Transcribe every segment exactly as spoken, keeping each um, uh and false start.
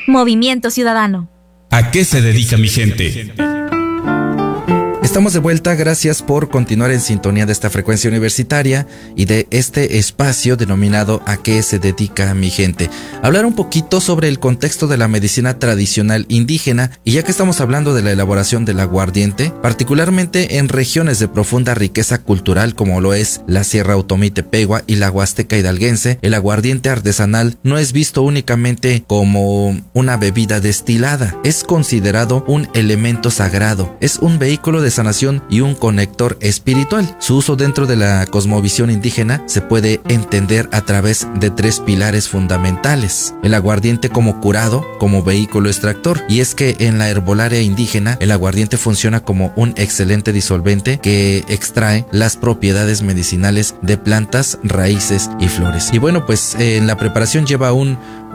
Movimiento Ciudadano. ¿A qué se dedica mi gente? Estamos de vuelta, gracias por continuar en sintonía de esta frecuencia universitaria y de este espacio denominado ¿A qué se dedica mi gente? Hablar un poquito sobre el contexto de la medicina tradicional indígena, y ya que estamos hablando de la elaboración del aguardiente, particularmente en regiones de profunda riqueza cultural como lo es la Sierra Otomí Tepehua y la Huasteca Hidalguense, el aguardiente artesanal no es visto únicamente como una bebida destilada, es considerado un elemento sagrado, es un vehículo de sanación y un conector espiritual. Su uso dentro de la cosmovisión indígena se puede entender a través de tres pilares fundamentales: el aguardiente como curado, como vehículo extractor, y es que en la herbolaria indígena el aguardiente funciona como un excelente disolvente que extrae las propiedades medicinales de plantas, raíces y flores. Y bueno, pues eh, en la preparación lleva un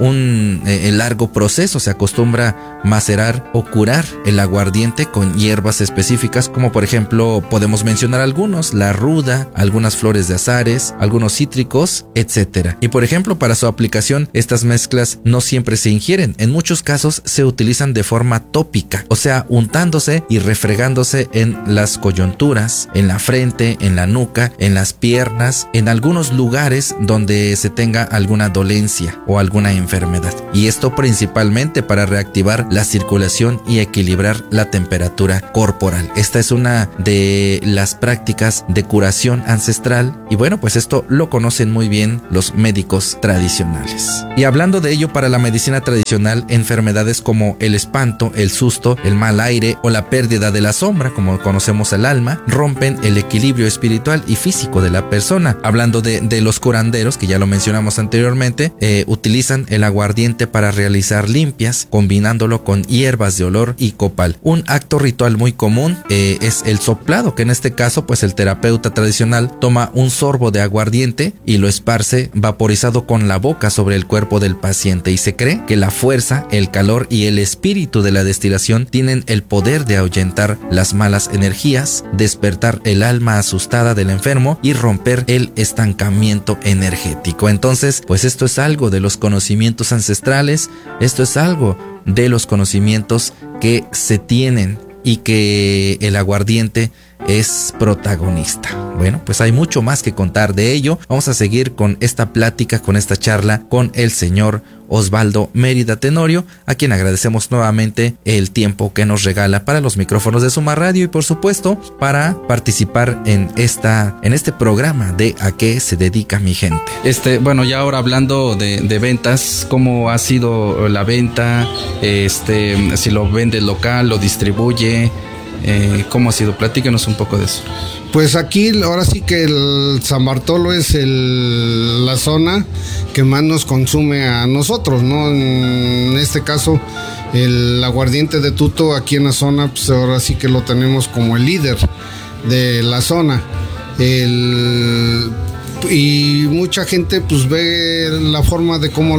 un eh, largo proceso. Se acostumbra macerar o curar el aguardiente con hierbas específicas, como por ejemplo podemos mencionar algunos: la ruda, algunas flores de azares, algunos cítricos, etcétera. Y por ejemplo, para su aplicación, estas mezclas no siempre se ingieren. En muchos casos se utilizan de forma tópica, o sea, untándose y refregándose en las coyunturas, en la frente, en la nuca, en las piernas, en algunos lugares donde se tenga alguna dolencia o alguna enfermedad. enfermedad. Y esto principalmente para reactivar la circulación y equilibrar la temperatura corporal. Esta es una de las prácticas de curación ancestral, y bueno, pues esto lo conocen muy bien los médicos tradicionales. Y hablando de ello, para la medicina tradicional, enfermedades como el espanto, el susto, el mal aire o la pérdida de la sombra, como conocemos el alma, rompen el equilibrio espiritual y físico de la persona. Hablando de, de los curanderos, que ya lo mencionamos anteriormente, eh, utilizan el aguardiente para realizar limpias, combinándolo con hierbas de olor y copal. Un acto ritual muy común eh, es el soplado, que en este caso pues el terapeuta tradicional toma un sorbo de aguardiente y lo esparce vaporizado con la boca sobre el cuerpo del paciente, y se cree que la fuerza, el calor y el espíritu de la destilación tienen el poder de ahuyentar las malas energías, despertar el alma asustada del enfermo y romper el estancamiento energético. Entonces, pues esto es algo de los conocimientos ancestrales, esto es algo de los conocimientos que se tienen y que el aguardiente es protagonista. Bueno, pues hay mucho más que contar de ello. Vamos a seguir con esta plática, con esta charla con el señor Osvaldo Mérida Tenorio, a quien agradecemos nuevamente el tiempo que nos regala para los micrófonos de Suma Radio y por supuesto para participar en esta en este programa de ¿A qué se dedica mi gente? Este, bueno, ya ahora hablando de, de ventas, ¿cómo ha sido la venta? Este, si lo vende local, lo distribuye, eh, ¿cómo ha sido? Platícanos un poco de eso. Pues aquí ahora sí que el San Bartolo es el, la zona que más nos consume a nosotros, ¿no? En este caso, el aguardiente de Tuto aquí en la zona, pues ahora sí que lo tenemos como el líder de la zona. El, y mucha gente pues ve la forma de cómo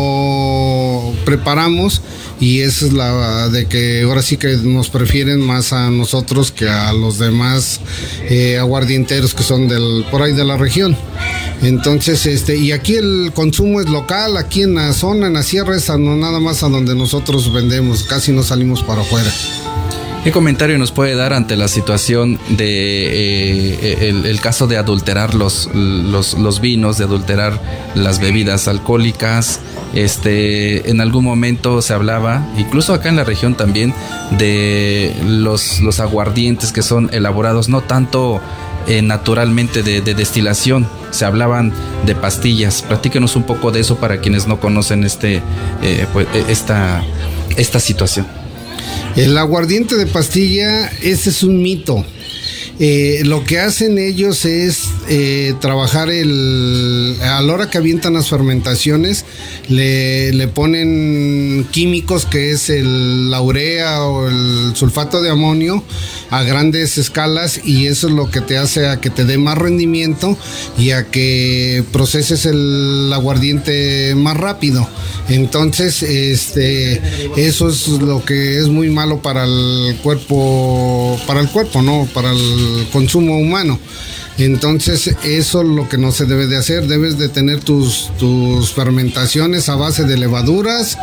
lo preparamos, y esa es la de que ahora sí que nos prefieren más a nosotros que a los demás eh, aguardienteros que son del por ahí de la región. Entonces, este, y aquí el consumo es local, aquí en la zona, en la sierra, es a, no, nada más a donde nosotros vendemos, casi no salimos para afuera. ¿Qué comentario nos puede dar ante la situación de eh, el, el caso de adulterar los, los, los vinos, de adulterar las bebidas alcohólicas? Este, en algún momento se hablaba, incluso acá en la región también, de los, los aguardientes que son elaborados no tanto eh, naturalmente de, de destilación, se hablaban de pastillas. Platíquenos un poco de eso para quienes no conocen este, eh, pues, esta, esta situación. El aguardiente de pastilla, ese es un mito. Eh, lo que hacen ellos es eh, trabajar el... A la hora que avientan las fermentaciones, le, le ponen químicos que es el, la urea o el sulfato de amonio a grandes escalas, y eso es lo que te hace a que te dé más rendimiento y a que proceses el aguardiente más rápido. Entonces, este, eso es lo que es muy malo para el cuerpo, para el cuerpo, ¿no? Para el consumo humano. Entonces eso es lo que no se debe de hacer. Debes de tener tus, tus fermentaciones a base de levaduras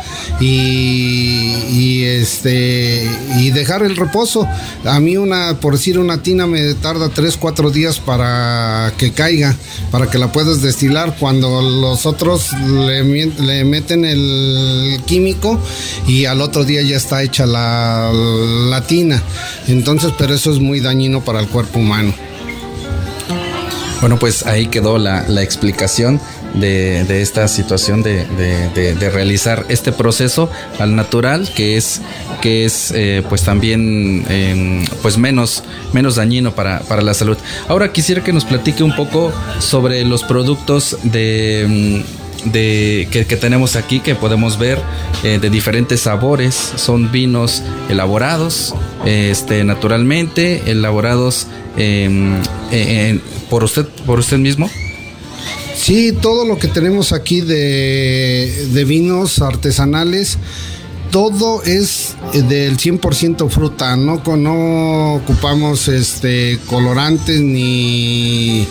y, y este y dejar el reposo. A mí una, por decir, una tina me tarda tres, cuatro días para que caiga, para que la puedas destilar, cuando los otros le, le meten el químico y al otro día ya está hecha la, la tina. Entonces, pero eso es muy dañino para el cuerpo humano. Bueno, pues ahí quedó la, la explicación de, de esta situación de, de, de, de realizar este proceso al natural, que es que es eh, pues también eh, pues menos menos dañino para, para la salud. Ahora quisiera que nos platique un poco sobre los productos de de que, que tenemos aquí, que podemos ver eh, de diferentes sabores. Son vinos elaborados este naturalmente, elaborados eh, eh, por usted por usted mismo. Sí, todo lo que tenemos aquí de, de vinos artesanales, todo es del cien por ciento fruta, no, no ocupamos este colorantes ni,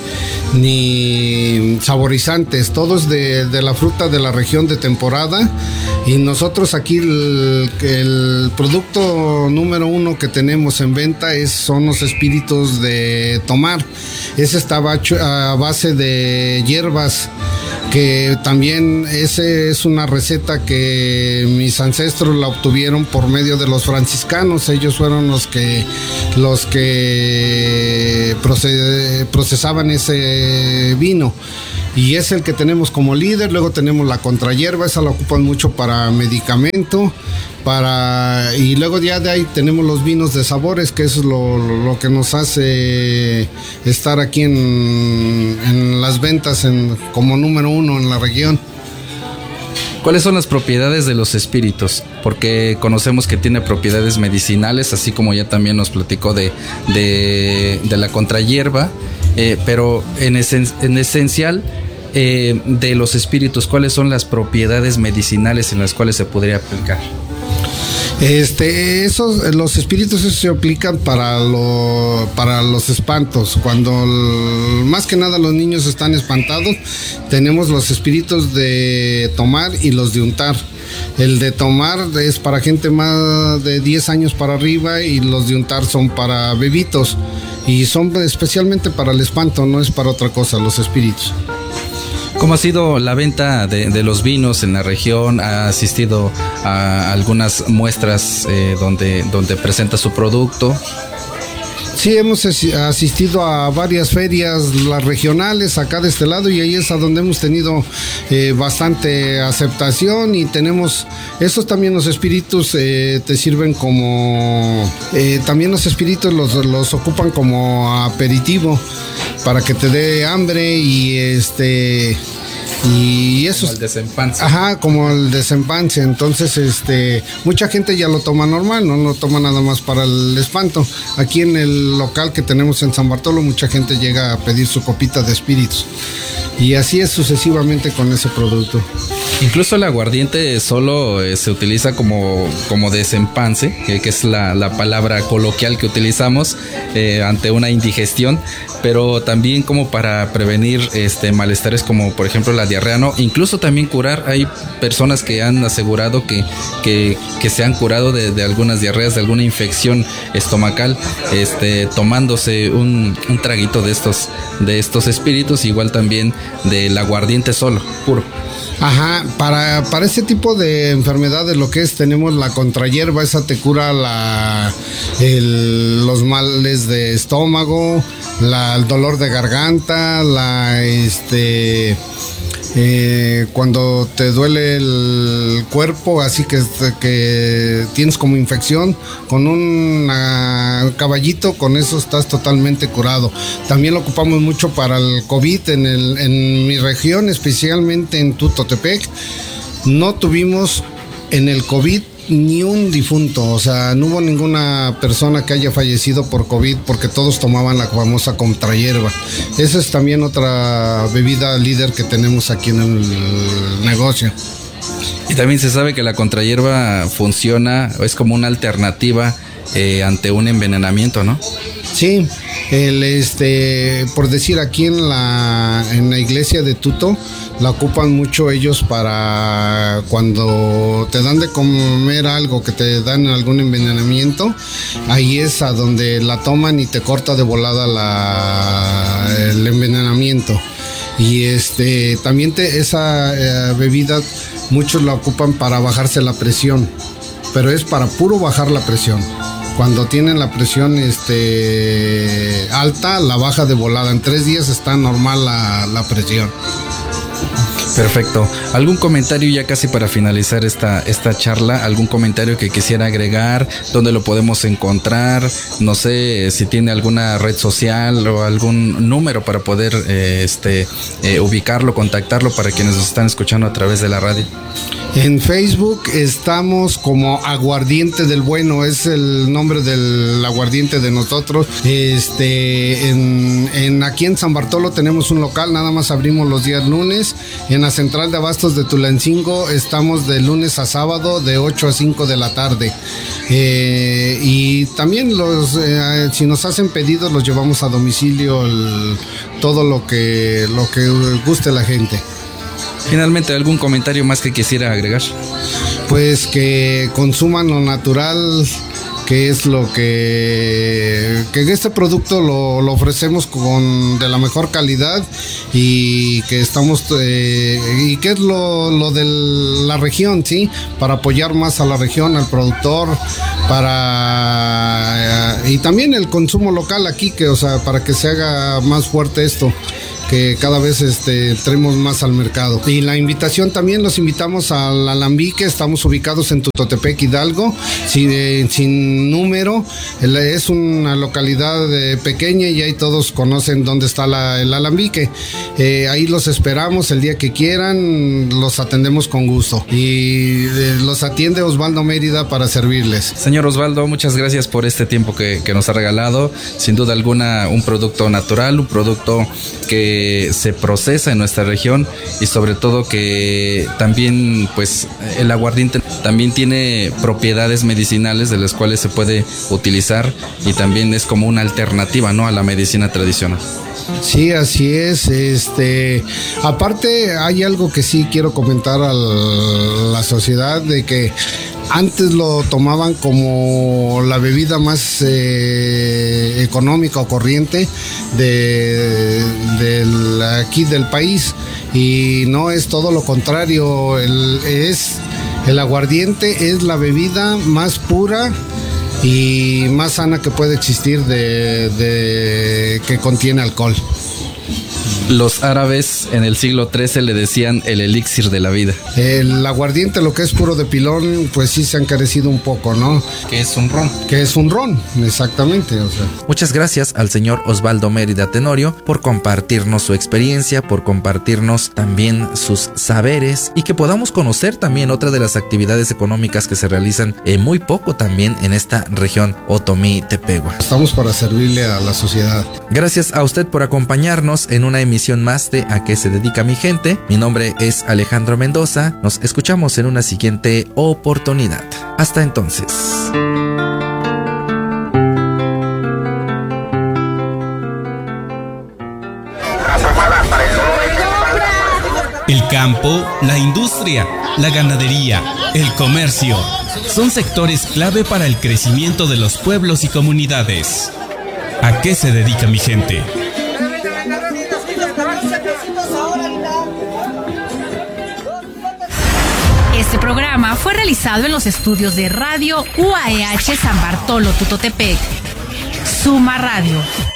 ni saborizantes, todo es de, de la fruta de la región de temporada. Y nosotros aquí el, el producto número uno que tenemos en venta es, son los espíritus de tomar. Ese estaba hecho a base de hierbas, que también ese es una receta que mis ancestros la obtuvieron por medio de los franciscanos. Ellos fueron los que los que procesaban ese vino. Y es el que tenemos como líder. Luego tenemos la contrahierba, esa la ocupan mucho para medicamento, para y luego ya de ahí tenemos los vinos de sabores, que es lo, lo que nos hace estar aquí en, en las ventas en, como número uno en la región. ¿Cuáles son las propiedades de los espíritus? Porque conocemos que tiene propiedades medicinales, así como ya también nos platicó de, de, de la contrahierba, eh, pero en, esen, en esencial eh, de los espíritus, ¿cuáles son las propiedades medicinales en las cuales se podría aplicar? Este, esos, los espíritus esos se aplican para, lo, para los espantos. Cuando el, más que nada los niños están espantados, tenemos los espíritus de tomar y los de untar. El de tomar es para gente más de diez años para arriba y los de untar son para bebitos. Y son especialmente para el espanto, no es para otra cosa, los espíritus. ¿Cómo ha sido la venta de, de los vinos en la región? ¿Ha asistido a algunas muestras eh, donde, donde presenta su producto? Sí, hemos asistido a varias ferias, las regionales acá de este lado, y ahí es a donde hemos tenido eh, bastante aceptación. Y tenemos, estos también los espíritus eh, te sirven como, eh, también los espíritus los, los ocupan como aperitivo para que te dé hambre y este... Y eso como el desempance. Ajá, como el desempance. Entonces, este, mucha gente ya lo toma normal, no lo toma nada más para el espanto. Aquí en el local que tenemos en San Bartolo, mucha gente llega a pedir su copita de espíritus. Y así es sucesivamente con ese producto. Incluso el aguardiente solo eh, se utiliza como, como desempance, que, que es la, la palabra coloquial que utilizamos eh, ante una indigestión, pero también como para prevenir este, malestares como por ejemplo la diarrea, ¿no? Incluso también curar. Hay personas que han asegurado que, que, que se han curado de, de algunas diarreas, de alguna infección estomacal, este, tomándose un, un traguito de estos, de estos espíritus, igual también del aguardiente solo, puro. Ajá, para, para este tipo de enfermedades lo que es, tenemos la contrahierba, esa te cura la, el, los males de estómago, la, el dolor de garganta, la este eh, cuando te duele el cuerpo, así que, que tienes como infección, con un uh, caballito, con eso estás totalmente curado. También lo ocupamos mucho para el COVID en, el, en mi región, especialmente en Tutotepec. No tuvimos en el COVID ni un difunto, o sea, no hubo ninguna persona que haya fallecido por COVID porque todos tomaban la famosa contrahierba. Esa es también otra bebida líder que tenemos aquí en el negocio. Y también se sabe que la contrahierba funciona, es como una alternativa eh, ante un envenenamiento, ¿no? Sí, el este, por decir, aquí en la en la iglesia de Tuto la ocupan mucho ellos para cuando te dan de comer algo, que te dan algún envenenamiento, ahí es a donde la toman y te corta de volada la, el envenenamiento. Y este también te, esa eh, bebida muchos la ocupan para bajarse la presión, pero es para puro bajar la presión. Cuando tienen la presión este, alta, la baja de volada. En tres días está normal la, la presión. Perfecto. ¿Algún comentario ya casi para finalizar esta, esta charla? ¿Algún comentario que quisiera agregar? ¿Dónde lo podemos encontrar? No sé si tiene alguna red social o algún número para poder eh, este, eh, ubicarlo, contactarlo para quienes nos están escuchando a través de la radio. En Facebook estamos como Aguardiente del Bueno, es el nombre del aguardiente de nosotros. Este, en, en aquí en San Bartolo tenemos un local, nada más abrimos los días lunes. En la central de abastos de Tulancingo estamos de lunes a sábado de ocho a cinco de la tarde. Eh, y también los, eh, si nos hacen pedidos, los llevamos a domicilio, el, todo lo que, lo que guste la gente. Finalmente, ¿algún comentario más que quisiera agregar? Pues que consuman lo natural, que es lo que, que este producto lo, lo ofrecemos con de la mejor calidad y que estamos eh, y que es lo, lo de la región, sí, para apoyar más a la región, al productor, para eh, y también el consumo local aquí, que o sea, para que se haga más fuerte esto, que cada vez este, entremos más al mercado. Y la invitación también, los invitamos al Alambique, estamos ubicados en Tutotepec, Hidalgo, sin, eh, sin número, es una localidad eh, pequeña y ahí todos conocen dónde está la, el Alambique. Eh, ahí los esperamos el día que quieran, los atendemos con gusto. Y eh, los atiende Osvaldo Mérida para servirles. Señor Osvaldo, muchas gracias por este tiempo que, que nos ha regalado. Sin duda alguna, un producto natural, un producto que se procesa en nuestra región y sobre todo que también pues el aguardiente también tiene propiedades medicinales de las cuales se puede utilizar y también es como una alternativa, ¿no?, a la medicina tradicional. Sí, así es. Este, aparte hay algo que sí quiero comentar a la sociedad, de que antes lo tomaban como la bebida más eh, económica o corriente de, de aquí del país, y no, es todo lo contrario. El, es, el aguardiente es la bebida más pura y más sana que puede existir de, de que contiene alcohol. Los árabes en el siglo trece le decían el elixir de la vida. El aguardiente, lo que es puro de pilón, pues sí se ha encarecido un poco, ¿no? Que es un ron. Que es un ron, exactamente. O sea. Muchas gracias al señor Osvaldo Mérida Tenorio por compartirnos su experiencia, por compartirnos también sus saberes y que podamos conocer también otra de las actividades económicas que se realizan en muy poco también en esta región Otomí Tepehua. Estamos para servirle a la sociedad. Gracias a usted por acompañarnos en una emisión más de ¿A qué se dedica mi gente? Mi nombre es Alejandro Mendoza. Nos escuchamos en una siguiente oportunidad. Hasta entonces. El campo, la industria, la ganadería, el comercio son sectores clave para el crecimiento de los pueblos y comunidades. ¿A qué se dedica mi gente? Este programa fue realizado en los estudios de Radio U A E H San Bartolo Tutotepec. Suma Radio.